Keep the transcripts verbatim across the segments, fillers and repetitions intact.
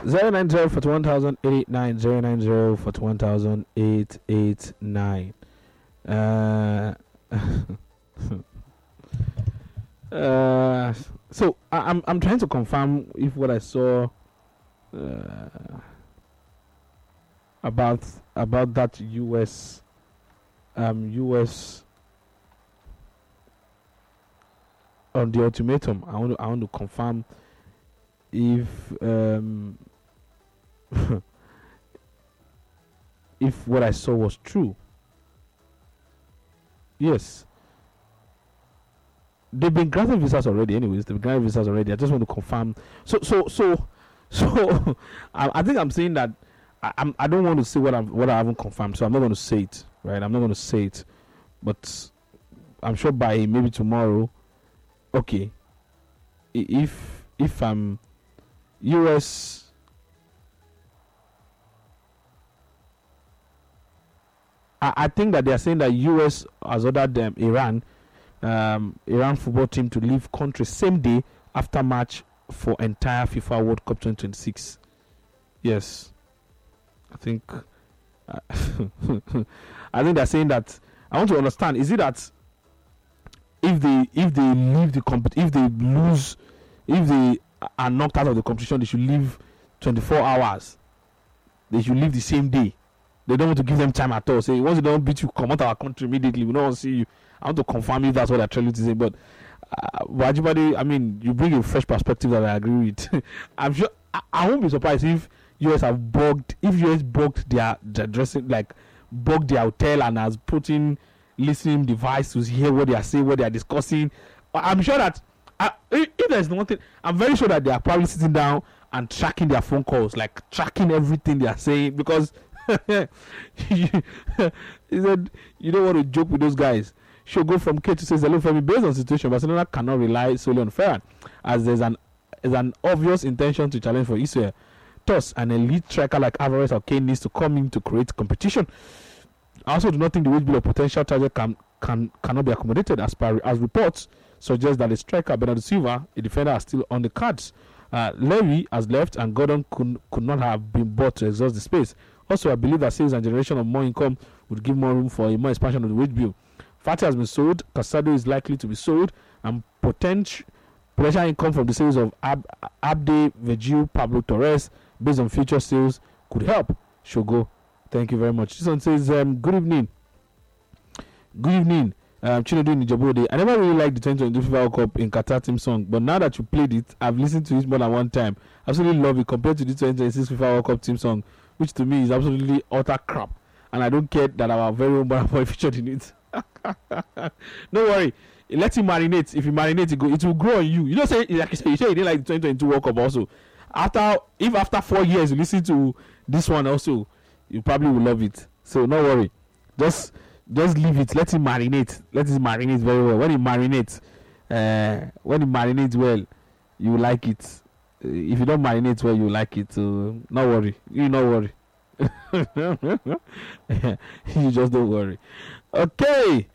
zero nine zero for one thousand eight eight nine zero nine zero for one thousand eight eight nine. Uh, uh, so I, I'm I'm trying to confirm if what I saw uh, about about that U S um U S on the ultimatum. I want to I want to confirm if um if what I saw was true. Yes, they've been granted visas already. Anyways, they've been granted visas already. I just want to confirm. So so so so I, I think I'm saying that I, I'm I don't want to say what I'm what I haven't confirmed. So I'm not going to say it. Right? I'm not going to say it. But I'm sure by maybe tomorrow. Okay. If if I'm U S I, I think that they are saying that U S has ordered them Iran um, Iran football team to leave country same day after match for entire FIFA World Cup twenty twenty-six. Yes, I think uh, I think they're saying that. I want to understand, is it that if they if they leave the comp if they lose if they are knocked out of the competition, they should leave twenty-four hours. They should leave the same day. They don't want to give them time at all. Say, once they don't beat you, come out of our country immediately. We don't want to see you. I want to confirm if that's what they're trying to say. But uh, Wajibade, I mean, you bring a fresh perspective that I agree with. I'm sure I, I won't be surprised if U S have bugged, if U S bugged their, their dressing, like bugged their hotel and has put in listening device to hear what they are saying, what they are discussing. I'm sure that uh, if, if there's one thing, I'm very sure that they are probably sitting down and tracking their phone calls, like tracking everything they are saying, because he said you don't want to joke with those guys. She'll go from K to says hello Femi. Based on situation, Barcelona cannot rely solely on Ferran, as there's an is an obvious intention to challenge for Israel. Thus, an elite striker like Alvarez or Kane needs to come in to create competition. I also do not think the wage bill of potential target can can cannot be accommodated, as per as reports suggest that a striker Bernardo Silva, a defender, are still on the cards. Uh, Levy has left, and Gordon could could not have been bought to exhaust the space. Also, I believe that sales and generation of more income would give more room for a more expansion of the wage bill. Fati has been sold, Casado is likely to be sold, and potential potential income from the sales of Ab- Abde, Virgil, Pablo Torres, based on future sales, could help. Shogo, thank you very much. This one says, um, good evening. Good evening, um, Chinedu Nijabode. I never really liked the twenty twenty-two FIFA World Cup in Qatar team song, but now that you played it, I've listened to it more than one time. Absolutely love it compared to the twenty twenty-six FIFA World Cup team song, which to me is absolutely utter crap. And I don't care that our very own Boy featured in it. Don't worry, let him marinate. If you marinate, it, go, it will grow on you. You don't say, like you say, you say you didn't like the twenty twenty-two World Cup also. After, if after four years you listen to this one also, you probably will love it. So don't worry, just just leave it. Let him marinate. Let him marinate very well. When he marinates, uh, when he marinates well, you will like it. Uh, if you don't marinate well, you like it. So don't worry. You don't worry. You just don't worry. Okay.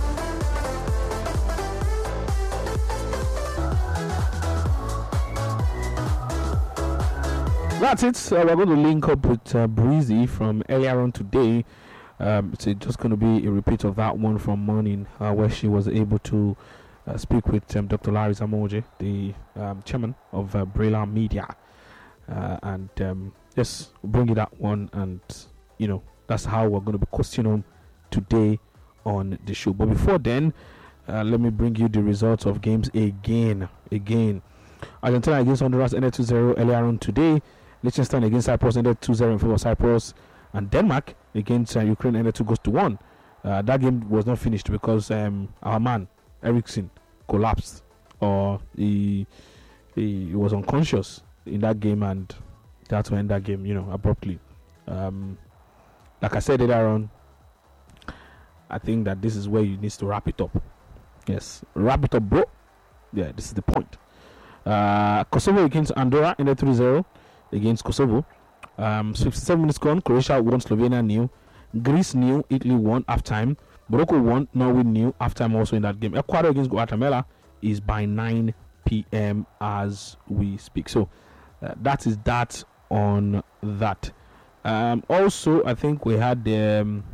That's it. So we're going to link up with uh, Breezy from earlier on today. Um, it's just going to be a repeat of that one from morning, uh, where she was able to uh, speak with um, Doctor Larry Zamoje, the um, chairman of uh, Brela Media, uh, and um, yes, bring you that one, and you know that's how we're going to be questioning him today on the show. But before then, uh, let me bring you the results of games again. Again, Argentina against Honduras ended two zero earlier on today. Liechtenstein against Cyprus ended two zero in favor of Cyprus, and Denmark against uh, Ukraine ended two goals to one. Uh, that game was not finished because um, our man Eriksen collapsed, or he, he he was unconscious in that game, and that's to end that game, you know, abruptly. Um, like I said earlier on, I think that this is where you need to wrap it up. Yes, wrap it up, bro. Yeah, this is the point. Uh, Kosovo against Andorra ended three zero against Kosovo. Um, fifty-seven minutes gone, Croatia won, Slovenia nil. Greece nil, Italy won half time. Morocco won, Norway nil, half time also in that game. Ecuador against Guatemala is by nine p.m. as we speak. So uh, that is that on that. Um, also, I think we had the um,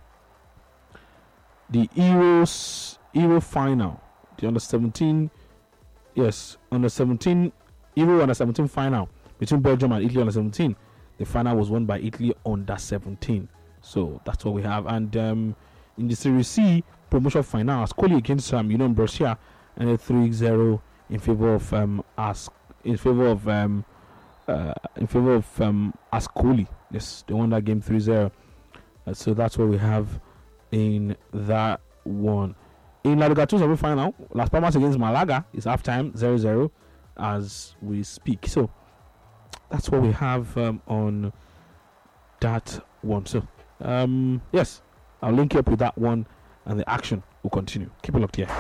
the Euros Euro final, the under seventeen, yes, under seventeen Euro under seventeen final between Belgium and Italy under seventeen. The final was won by Italy under seventeen. So that's what we have. And um, in the Serie C promotion final, Ascoli against um, Union Borussia, and a three zero in favor of um, As in favor of um, uh, in favor of um, Ascoli. Yes, they won that game three zero. Uh, so that's what we have in that one. In La Liga two semi-final, Las Palmas against Malaga is halftime zero zero as we speak. So that's what we have um, on that one. So um, yes, I'll link you up with that one, and the action will continue. Keep it locked here.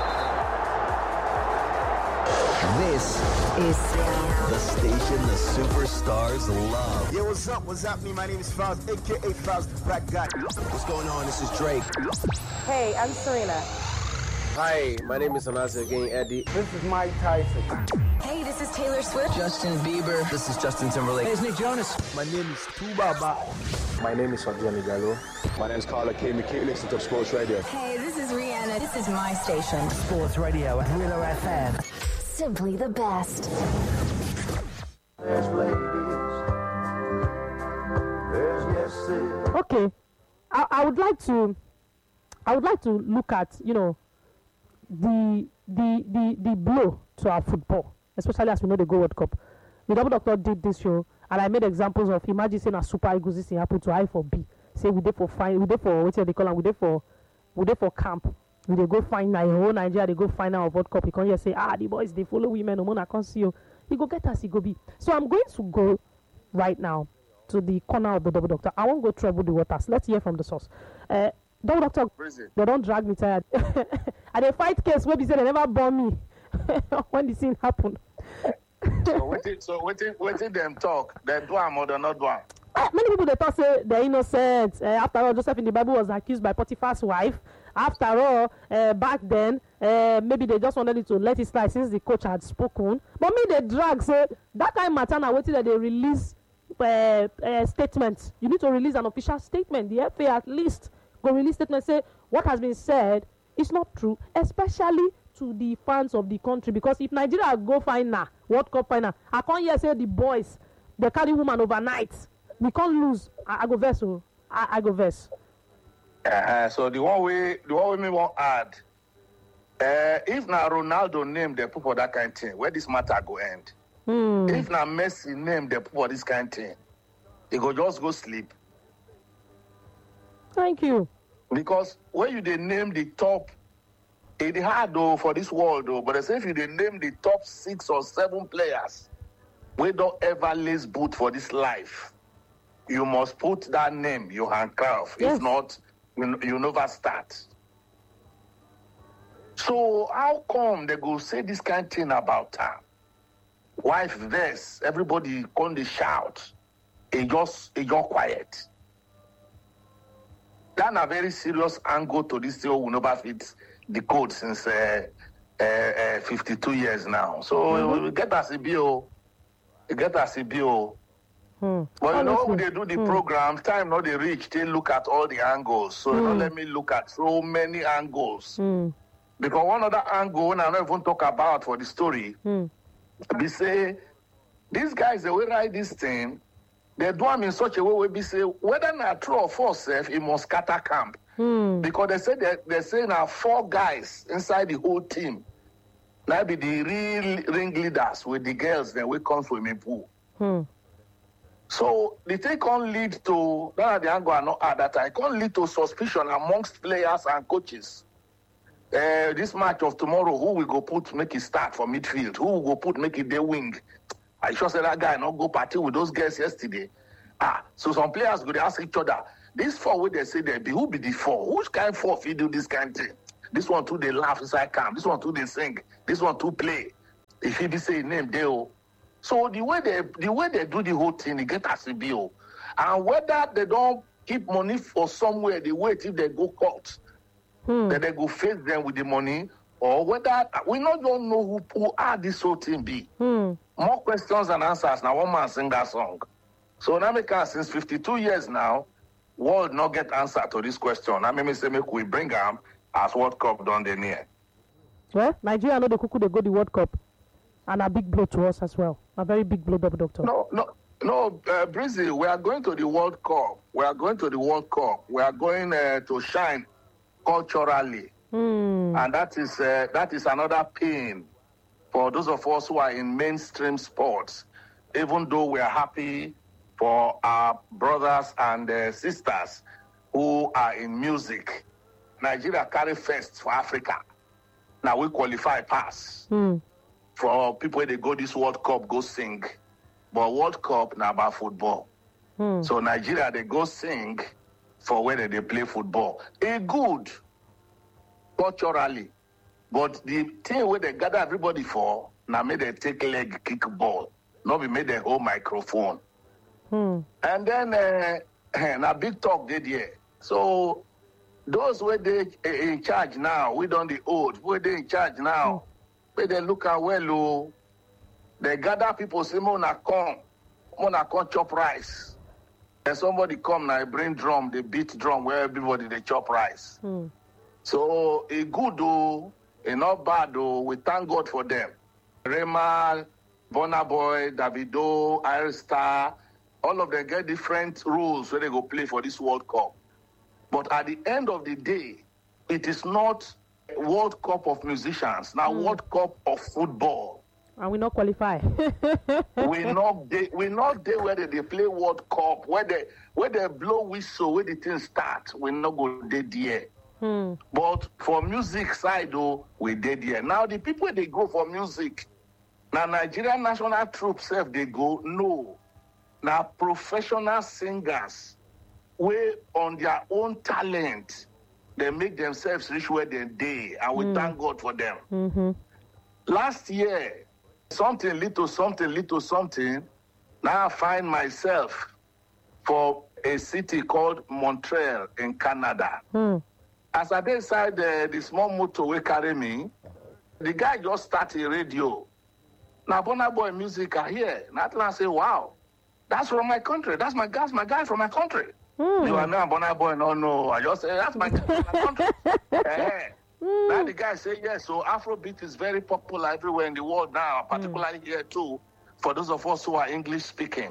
This is the station the superstars love. Yo, what's up? What's up? Me, my name is Faust, aka Faust the Black Guy. What's going on? This is Drake. Hey, I'm Serena. Hi, my name is Anazi again, Eddie. This is Mike Tyson. Hey, this is Taylor Swift. Justin Bieber. This is Justin Timberlake. Hey, it's Nick Jonas. My name is Tubaba. My name is Adrian Gallo. My name is Carla Kame. Keep listening to Sports Radio. Hey, this is Rihanna. This is my station. Sports Radio at Willow F M. Simply the best. There's ladies. There's yeses. Okay, I, I would like to, I would like to look at, you know, the the the the blow to our football, especially as we know the Go World Cup. The Double Doctor did this show, and I made examples of, imagine saying a Super Eagles this thing happened to I for B. Say we did for fine, we did for what they call them, we did for, we did for camp. We they go find like whole Nigeria, they go final of World Cup. You can't just say, ah, the boys they follow women, no I can't see you. You go get us, you go be. So I'm going to go right now to the corner of the Double Doctor. I won't go trouble the waters. Let's hear from the source. Uh, Double Doctor, they don't drag me tired. And they fight case where they say they never burn me when the scene happened. So what did so what did what did them talk? They do am or they not do am? Uh, many people they thought say they're innocent. Uh, after all, Joseph in the Bible was accused by Potiphar's wife. After all, uh, back then, uh, maybe they just wanted it to let it slide since the coach had spoken. But me, they drag say that kind of matter now waiting that they release uh, uh, statements. You need to release an official statement. The F A at least go release statement say what has been said is not true, especially to the fans of the country. Because if Nigeria go final, World Cup final, I can't hear say the boys they carry woman overnight. We can't lose. I, I go verse. Oh. I, I go verse. Uh, so the one way the one way me want add, uh, if now Ronaldo name the people that kind of thing, where this matter go end? Hmm. If now Messi name the people this kind of thing, he go just go sleep. Thank you. Because when you they name the top, it's hard though for this world though. But if you they name the top six or seven players, we don't ever lace boot for this life. You must put that name, you handcraft. Yes. If not, you, you never start. So how come they go say this kind of thing about her? Wife this, everybody come to shout. It just, it just quiet. That's a very serious angle to this thing who never fit the code since uh, uh, uh, fifty-two years now. So mm-hmm. we get us a bill. We get us a bill. Hmm. But you know, Honestly. when they do the Hmm. program, time not they reach, they look at all the angles. So you know, let me look at so many angles. Hmm. Because one other angle, when I don't even talk about for the story, Hmm. we say, these guys, they will write this thing, they do them in such a way where we say, whether not true or false, it must scatter camp. Hmm. Because they say that they say now four guys inside the whole team. Now be the real ringleaders with the girls that will come from a pool. Hmm. So the thing can lead to that the angle are not at that time. It can lead to suspicion amongst players and coaches. Uh, this match of tomorrow, who will go put make it start for midfield? Who will go put make it their wing? I sure said that guy not go party with those girls yesterday. Ah, so some players go they ask each other. This four what they say they be who be the four? Which kind of four if you do this kind of thing? This one too they laugh inside camp. This one too they sing. This one too play. If he be say name they oh. So the way they the way they do the whole thing, they get as a bill. And whether they don't keep money for somewhere, they wait if they go court, Hmm. then they go face them with the money, or whether we not don't know who, who are this whole thing be. Hmm. More questions than answers. Now one man sing that song. So now make us since fifty-two years now, world not get answer to this question. I mean, say make we bring them as World Cup done the near. Well, Nigeria know the cuckoo they go the World Cup, and a big blow to us as well. A very big blow, double doctor. No, no, no, uh, Breezy, we are going to the World Cup. We are going to the World Cup. We are going uh, to shine culturally, Mm. and that is uh, that is another pain for those of us who are in mainstream sports. Even though we are happy for our brothers and uh, sisters who are in music, Nigeria carry first for Africa. Now we qualify pass. Mm. For people they go this World Cup go sing, but World Cup now about football. Mm. So Nigeria they go sing for where they play football. A good culturally, but the thing where they gather everybody for now made they take leg kick ball, not be made the whole microphone. Mm. And then uh, now big talk did here. So those where they uh, in charge now, we don't the old, where they in charge now, where they look at well, oh, they gather people say, Mona come, Mona come chop rice. And somebody come now, bring drum, they beat drum where everybody they chop rice. Mm. So a good though, a not bad though, we thank God for them. Rema, Burna Boy, Davido, Iris Star, all of them get different rules where they go play for this World Cup. But at the end of the day, it is not a World Cup of musicians, now Mm. World Cup of football. And we not qualify. we not they, we not there where they, they play World Cup, where they where they blow whistle, where the thing start. We not go there there. Mm. But for music side though, we did there. Now the people they go for music, now Nigerian national troops self they go no. Now professional singers, we on their own talent, they make themselves reach where they dey, and we Mm. thank God for them. Mm-hmm. Last year, something little, something little, something. Now I find myself for a city called Montreal in Canada. Mm. As I dey inside the, the small motor wey carry me, the guy just start a radio. Now Burna Boy music I hear. Now I say, wow, that's from my country. That's my guy, my guy from my country. Mm. You are now Burna Boy, no, no. I just say, that's my guy from my country. Eh. Mm. Now the guy say, yes, so Afrobeat is very popular everywhere in the world now, particularly here too, for those of us who are English speaking.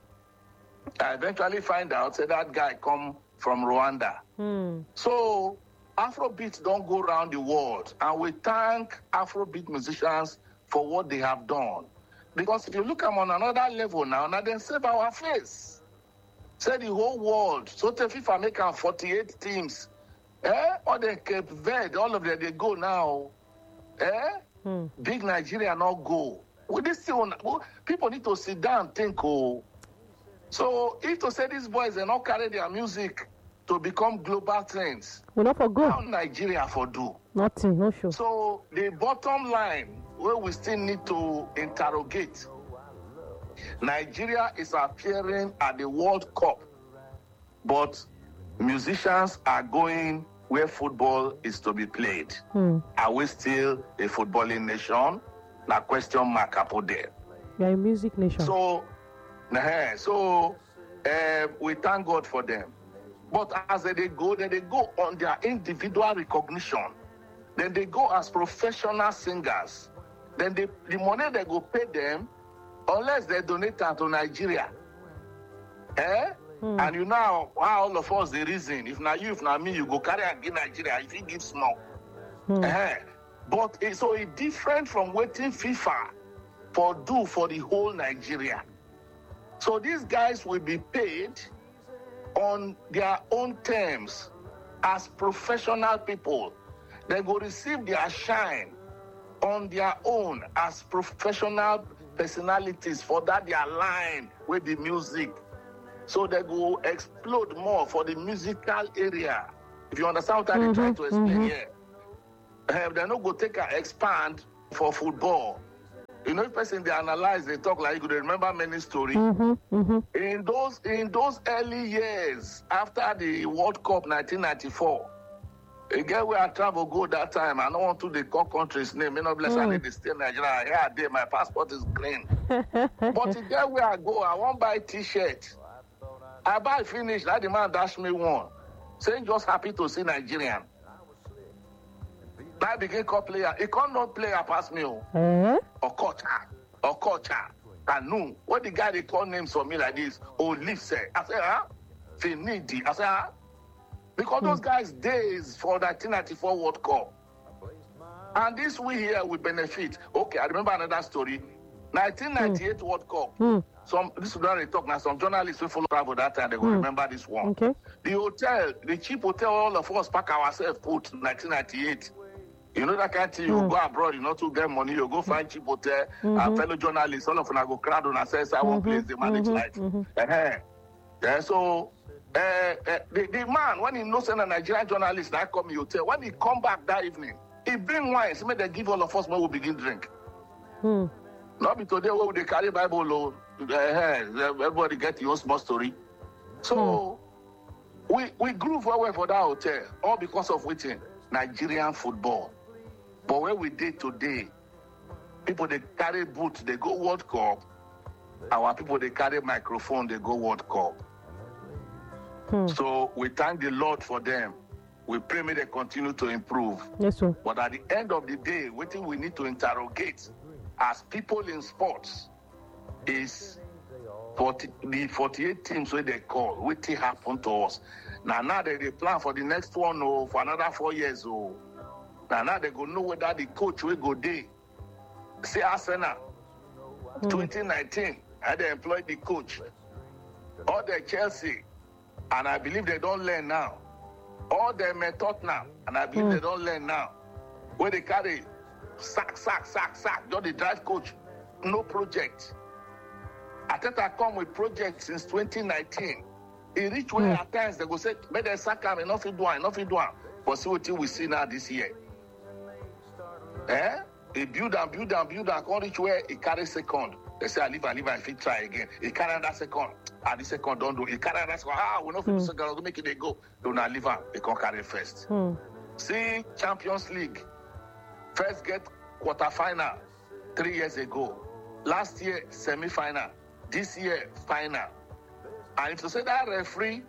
I eventually find out, say that guy come from Rwanda. Mm. So Afrobeat don't go around the world, and we thank Afrobeat musicians for what they have done. Because if you look at them on another level now, now they save our face. Say the whole world. So the FIFA make am forty-eight teams. Eh? All the Cape Verde, all of them, they go now. Eh? Mm. Big Nigeria not go. With this thing, people need to sit down and think, oh. So if to say these boys they not carry their music to become global trends, We not for how go. Nigeria for do? Nothing, no sure. So the bottom line where we still need to interrogate, Nigeria is appearing at the World Cup, but musicians are going where football is to be played. Mm. Are we still a footballing nation? Now question mark up there. We are a music nation. So, eh, so uh, we thank God for them. But as they go, then they go on their individual recognition. Then they go as professional singers. Then they, the money they go pay them, unless they donate it to Nigeria. Eh? Mm. And you know how all of us the reason. If not you, if not me, you go carry and give Nigeria. If you give small. Mm. Eh? But it, so it's different from waiting FIFA for do for the whole Nigeria. So these guys will be paid on their own terms as professional people. They will receive their shine on their own as professional personalities for that their line with the music. So they go explode more for the musical area. If you understand what I'm Mhm, trying to explain mhm. here. Uh, they're not going to take and expand for football. You know, if person they analyze, they talk like you could remember many stories. Mm-hmm, mm-hmm. In those in those early years after the World Cup nineteen ninety-four, Again, where I travel go that time, I don't want to the call country's name. You know, bless Mm. I need to stay in Nigeria. Here I did, my passport is clean. But again, where I go, I won't buy t-shirt. I buy finish, that the man dash me one. Saying just happy to see Nigerian. I begin call player. He can't not player pass me. Oh. Eh? Or culture. Or culture. I know. What the guy they call names for me like this? Oh, leave say. I say, huh? Finidi. I say, huh? Because those guys days for the nineteen ninety-four World Cup. And this we here will benefit. Okay, I remember another story. nineteen ninety-eight World Cup. Mm. Some this is not a talk now. Some journalists will follow travel that time. They will Mm. remember this one. Okay. The hotel, the cheap hotel, all of us pack ourselves put nineteen ninety-eight. You know that kind of thing. You Mm. go abroad, you know, to get money. You go find cheap hotel. Mhm. And fellow journalists, all of them go crowd on and say, "I one Mhm. place they manage Mhm. life." Mhm. Uh-huh. Yeah, so uh, uh, the, the man, when he knows a Nigerian journalist that come in hotel, when he come back that evening, he bring wine. So make they give all of us when we begin drink. Mm. Not be today where they carry Bible. Oh, uh, everybody get your own small story. So we we grew very well for that hotel, all because of waiting Nigerian football. But where we did today, people they carry boots, they go World Cup. Our people they carry microphone, they go World Cup. Hmm. So we thank the Lord for them. We pray may they continue to improve. Yes, sir. But at the end of the day, what we need to interrogate as people in sports is forty, the forty-eight teams where they call, what happened to us. Now, now they, they plan for the next one or for another four years. Oh. Now, now they go know whether the coach will go there. See Arsenal, Mm. twenty nineteen, and they employed the coach. All the Chelsea, and I believe they don't learn now. All them uh, Tottenham, and I believe Mm. they don't learn now. Where they carry sack, sack, sack, sack, just the drive coach, no project. Ateta come with project since twenty nineteen. He reach where Mm. at times they go say, make them sack him, enough he do am, enough he do am. But see what we see now this year. Eh? He build and build and build and come reach where he carry second. They say, I leave, I leave, I fit try again. He carry another second. And the second don't do. He carry another second. Ah, we not fit Mm. do second. I'll make it they go. Do not leave him. They can carry first. Mm. See Champions League. First get quarterfinal three years ago. Last year, semi-final. This year, final. And if you say that referee,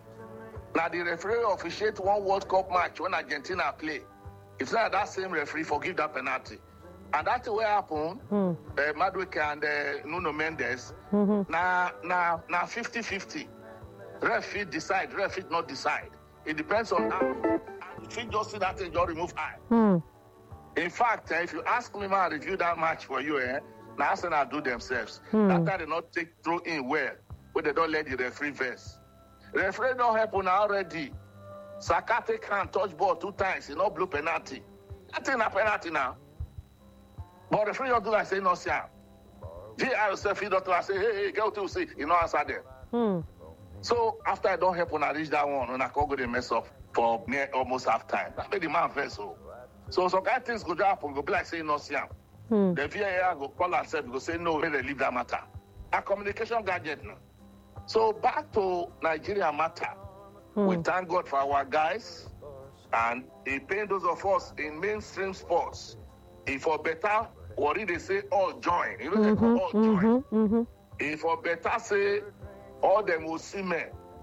now the referee officiate one World Cup match when Argentina play. If not that same referee, forgive that penalty. And that's what happened. Mm. Uh, Madwick and uh, Nuno Mendes. Mm-hmm. Now, now, now, fifty-fifty. Ref fit decide, ref fit not decide. It depends on how. And if you just see that thing, just remove eye. Mm. In fact, eh, if you ask me, man, review that match for you, eh? Now Arsenal do themselves. Hmm. That time they not take throw in well, but they don't let the referee verse. The referee don't help on already. Saka take hand, touch ball two times, he not blow penalty. That ain't a penalty now. But the referee don't do like say no, sir. V R yourself, he don't do like say, hey, hey, get what you see. You know answer them. Mm. So after I don't help when I reach that one, when I can't go they mess up for near almost half time. That made the man verse. So, so some kind of things go happen, go be like saying no, sir. Mm. The V A R go call herself, go say no, let them leave that matter. A communication gadget now. So back to Nigeria matter. Mm. We thank God for our guys, and he paying those of us in mainstream sports. If for better, what did they say? All join. You know they Mm-hmm. call all join. Mm-hmm. Mm-hmm. If for better say all them will see me.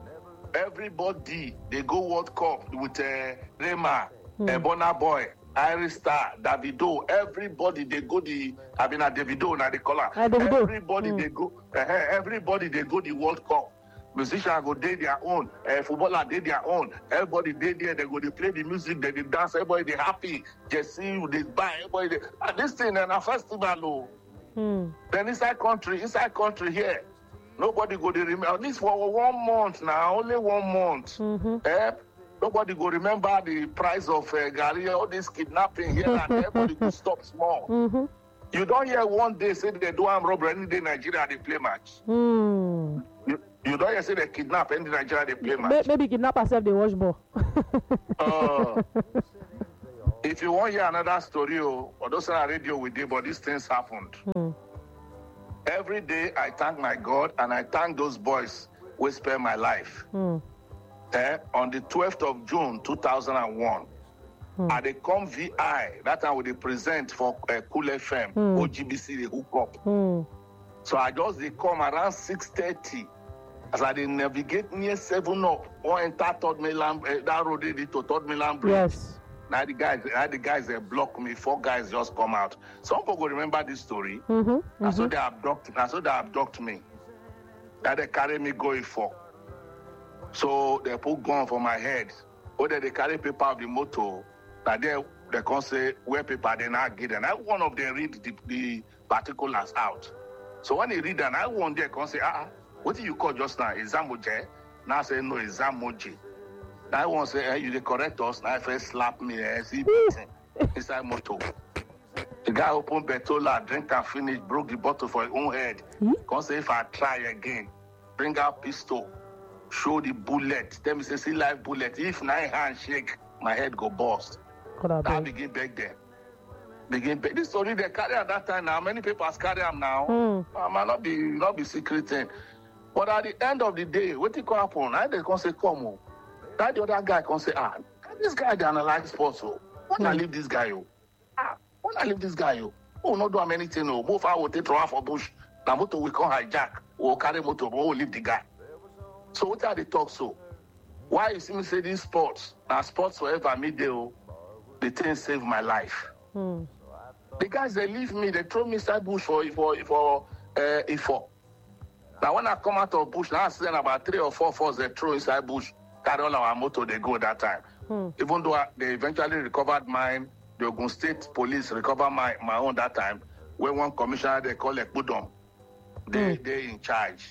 Everybody they go World Cup with uh, Rema, Mm. uh, Burna Boy, Iris Star, Davido. Everybody they go the I mean a Davido now they call her. Ah, Davido. Everybody Mm. they go. Uh, everybody they go the World Cup. Musicians go day their own. Uh, footballer they their own. Everybody they there. They go they play the music. They, they dance. Everybody they happy. Just see they buy. Everybody they, and this thing and a festival. Oh. Mm. Then inside country, inside country here, nobody go to remember. At least for one month now, only one month. Mm-hmm. Eh? Nobody go remember the price of uh, Gary, all this kidnapping here and there. Everybody go stop small. Mm-hmm. You don't hear one day say they do arm robbery any day Nigeria they play match. Mm. You, you don't hear say they kidnap any Nigeria they play May- match. maybe kidnap herself, they watch ball. Uh, if you want to hear another story, oh, or those are radio we did, but these things happened. Mm. Every day I thank my God and I thank those boys who spare my life. Mm. Eh, on the twelfth of June two thousand one, Mm. And they come V I. That time we present for uh, Cool F M, mm. O G B C, they hook up. Mm. So I just they come around six thirty. As I they navigate near seven up or enter Third Milan, uh, that road they to Third Milan Bridge. Yes. Now the guys, now the guys they block me. Four guys just come out. Some people will remember this story. Mm-hmm. Mm-hmm. And so they abduct, and so they abduct me. That they carry me going for. So they put gun for my head. Or they, they carry paper of the motor. That they they can say where paper they not get. And I one of them read the, the particulars out. So when they read and I one there can say, ah, what do you call just now? Exam moje. Now I say no, exam moje. Now I want to say, hey, you they correct us. Now I first slap me and see inside motor. The guy opened Betola, drink and finish, broke the bottle for his own head. Mm-hmm. Can say if I try again, bring out pistol, show the bullet. Tell me say see live bullet. If nine hand shake, my head go bust. I begin beg them. Begin beg. This story they carry at that time now. Many papers carry them now. Mm. I might not be not be secret thing. But at the end of the day, what it can happen? I they can say come on. That the other guy can say, ah, this guy they analyze sports. So why not leave this guy? Oh? Ah, why not leave this guy? Oh, oh not do anything. Oh, move out, take throw for bush. Now motor we can hijack. Or carry motor, but we'll leave the guy. So what are they talk so? Why you see me say this sports? Now sports forever me they oh, the thing saved my life. Hmm. The guys they leave me, they throw me inside bush for for for uh for. Now when I come out of bush, now I see about three or four force they throw inside bush. Carry all our motor, they go that time. Hmm. Even though I, they eventually recovered mine, the Ogun State Police recovered my, my own that time. When one commissioner they call it Budom, they hmm. they in charge.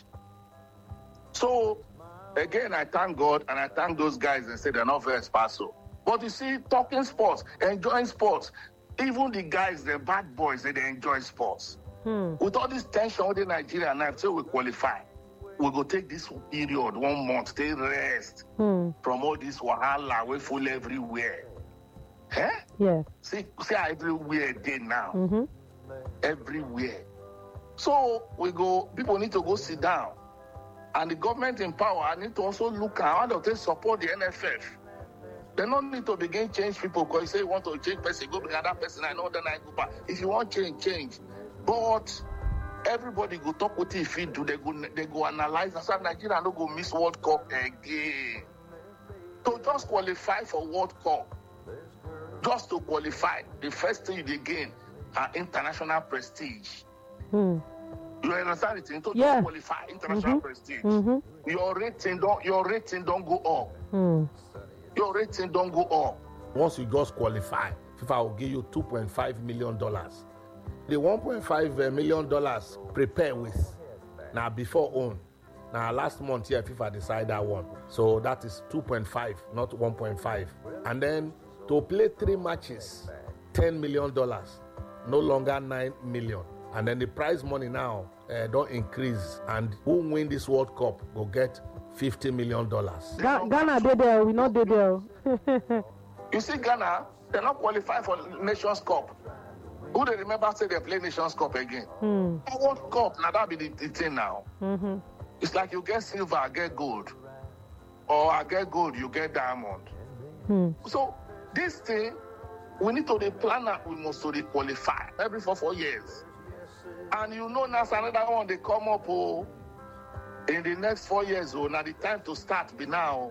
So again, I thank God and I thank those guys and say they're not very special. But you see, talking sports, enjoying sports, even the guys, the bad boys, they, they enjoy sports. Hmm. With all this tension with the Nigeria now, so we qualify. We go take this period, one month, take rest hmm. from all this wahala, we full everywhere. Eh? Yeah. See, see how everywhere they now. Mm-hmm. Everywhere. So we go, people need to go sit down. And the government in power need to also look at how they support the N F F. They don't need to begin change people because you say you want to change person, go bring another person, I know then I go back. If you want change, change. But everybody go talk what if you do, they go they go analyze and say Nigeria no go miss World Cup again. To just qualify for World Cup, just to qualify, the first thing you gain are international prestige. Hmm. You understand it? To yeah. just qualify international mm-hmm. prestige. Mm-hmm. Your rating don't your rating don't go up. Hmm. Your rating don't go up. Once you just qualify, FIFA will give you two point five million dollars. The one point five million dollars prepare with now before own. Now last month here FIFA decided that one. So that is two point five, not one point five. And then to play three matches, ten million dollars, no longer nine million. And then the prize money now uh, don't increase. And who win this World Cup will get fifty million dollars. Ga- Ghana did there, we not did there. You see Ghana, they're not qualified for Nations Cup. Who they remember say they play Nations Cup again? Hmm. World Cup, now that be the, the thing now. Mm-hmm. It's like you get silver, I get gold. Or I get gold, you get diamond. Hmm. So this thing, we need to the plan that we must to the qualify every four, four years. And you know now another one they come up oh, in the next four years. Oh, now the time to start be now.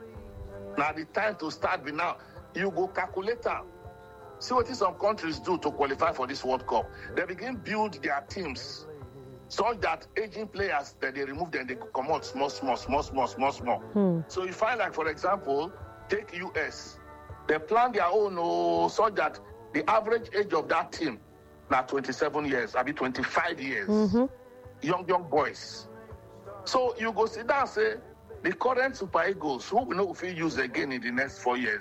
Now the time to start be now. You go calculator. See what some countries do to qualify for this World Cup. They begin build their teams so that aging players that they remove them, they come out small, small, small, small, small, small. Hmm. So you find like, for example, take U S. They plan their own oh, so that the average age of that team now twenty-seven years, I mean twenty-five years. Mm-hmm. Young, young boys. So you go sit down and say, the current Super Eagles, who we know if we use again in the next four years,